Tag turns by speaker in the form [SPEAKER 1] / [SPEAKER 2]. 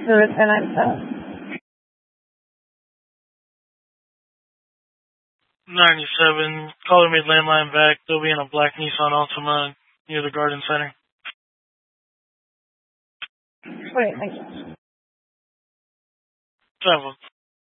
[SPEAKER 1] service 1097.
[SPEAKER 2] 97. Caller made landline back. They'll be in a black Nissan Altima near the Garden Center.
[SPEAKER 1] Great, thank you.
[SPEAKER 2] Travel.